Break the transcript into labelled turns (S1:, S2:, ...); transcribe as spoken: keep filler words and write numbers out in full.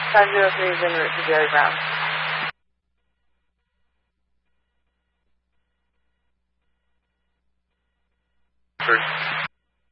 S1: five zero three is en route to Jerry Brown.
S2: First.